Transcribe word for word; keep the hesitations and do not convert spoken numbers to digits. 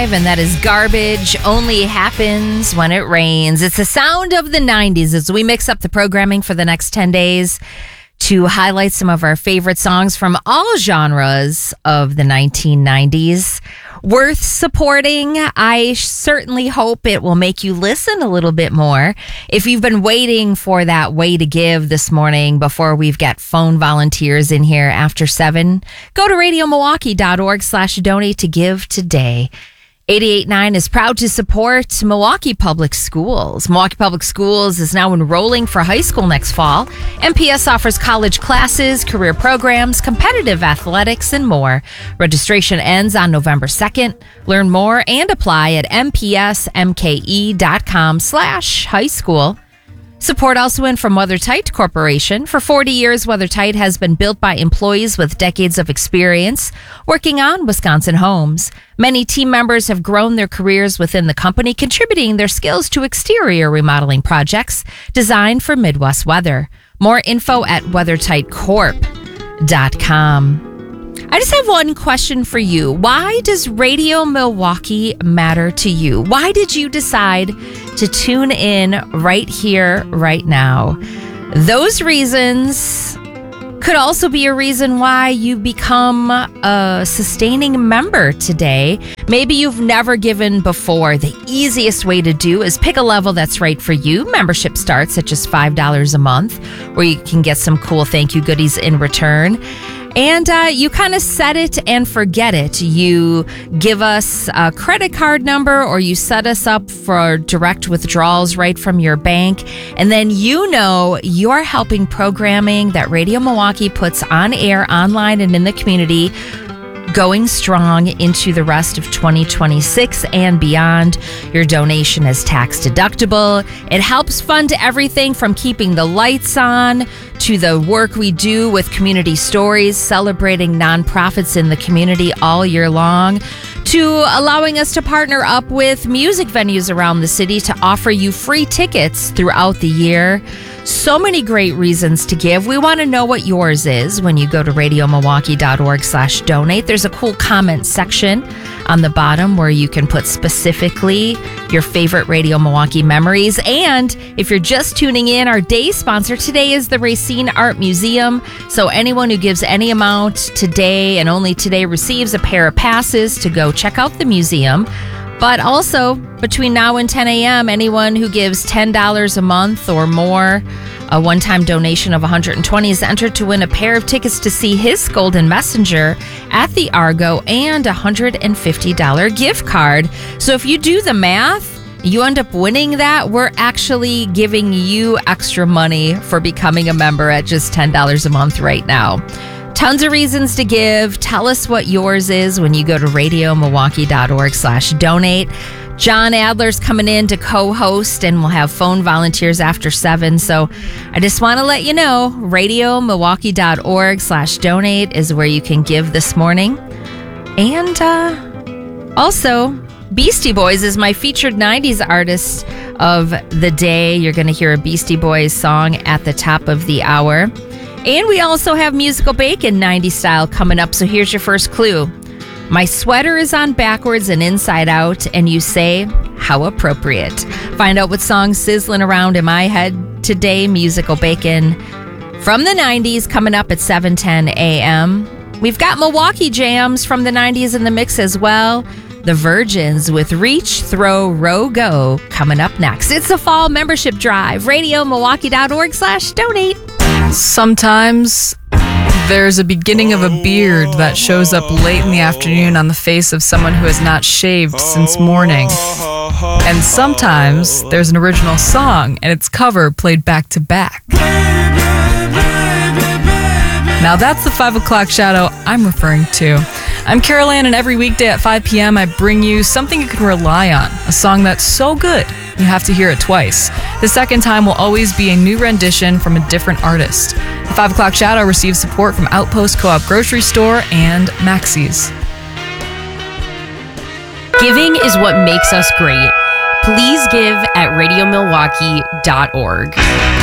five, and that is Garbage Only Happens When It Rains. It's the sound of the nineties as we mix up the programming for the next ten days to highlight some of our favorite songs from all genres of the nineteen nineties. Worth supporting. I certainly hope it will make you listen a little bit more. If you've been waiting for that way to give this morning before we've got phone volunteers in here after seven, go to radio milwaukee dot org slash donate to give today. eighty-eight point nine is proud to support Milwaukee Public Schools. Milwaukee Public Schools is now enrolling for high school next fall. M P S offers college classes, career programs, competitive athletics, and more. Registration ends on November second. Learn more and apply at m p s m k e dot com slash high school. Support also in from WeatherTight Corporation. For forty years, WeatherTight has been built by employees with decades of experience working on Wisconsin homes. Many team members have grown their careers within the company, contributing their skills to exterior remodeling projects designed for Midwest weather. More info at weather tight corp dot com. I just have one question for you. Why does Radio Milwaukee matter to you? Why did you decide to tune in right here, right now? Those reasons could also be a reason why you become a sustaining member today. Maybe you've never given before. The easiest way to do is pick a level that's right for you. Membership starts at just five dollars a month, where you can get some cool thank you goodies in return. And uh, you kind of set it and forget it. You give us a credit card number, or you set us up for direct withdrawals right from your bank. And then you know you're helping programming that Radio Milwaukee puts on air, online, and in the community going strong into the rest of twenty twenty-six and beyond. Your donation is tax deductible. It helps fund everything from keeping the lights on to the work we do with community stories, celebrating nonprofits in the community all year long, to allowing us to partner up with music venues around the city to offer you free tickets throughout the year. So many great reasons to give. We want to know what yours is when you go to radio milwaukee dot org slash donate. There's a cool comment section on the bottom where you can put specifically your favorite Radio Milwaukee memories. And if you're just tuning in, our day sponsor today is the Racine Art Museum. So anyone who gives any amount today and only today receives a pair of passes to go check out the museum. But also, between now and ten a.m., anyone who gives ten dollars a month or more, a one-time donation of one hundred twenty dollars is entered to win a pair of tickets to see His Golden Messenger at the Argo and a one hundred fifty dollars gift card. So if you do the math, you end up winning that. We're actually giving you extra money for becoming a member at just ten dollars a month right now. Tons of reasons to give. Tell us what yours is when you go to radio milwaukee dot org slash donate. John Adler's coming in to co-host, and we'll have phone volunteers after seven. So I just want to let you know, radio milwaukee dot org slash donate is where you can give this morning. And uh, also, Beastie Boys is my featured nineties artist of the day. You're going to hear a Beastie Boys song at the top of the hour. And we also have Musical Bacon nineties style coming up. So here's your first clue. My sweater is on backwards and inside out, and you say, how appropriate. Find out what song's sizzling around in my head today. Musical Bacon from the nineties coming up at seven ten a.m. We've got Milwaukee jams from the nineties in the mix as well. The Virgins with Reach, Throw, Row, Go coming up next. It's the fall membership drive. radio milwaukee dot org slash donate. Sometimes there's a beginning of a beard that shows up late in the afternoon on the face of someone who has not shaved since morning. And sometimes there's an original song and its cover played back to back. Now that's the five o'clock shadow I'm referring to. I'm Carol Ann, and every weekday at five p.m. I bring you something you can rely on, a song that's so good you have to hear it twice. The second time will always be a new rendition from a different artist. The five o'clock shadow receives support from Outpost Co-op Grocery Store and Maxie's. Giving is what makes us great. Please give at radio milwaukee dot org.